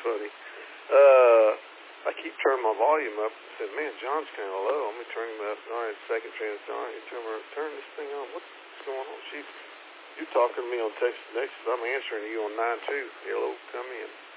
funny. I keep turning my volume up. I said, man, John's kind of low. I'm going to turn him up. All right, second chance, John. You turn this thing on. What's going on? You're talking to me on text message. I'm answering you on 9-2. Hello, come in.